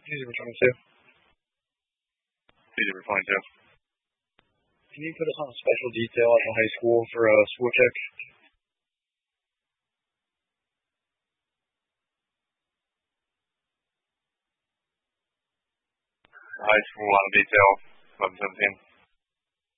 Easy for 22. Easy for 22. Can you put us on a special detail at the high school for a school check? High school on detail, 1117.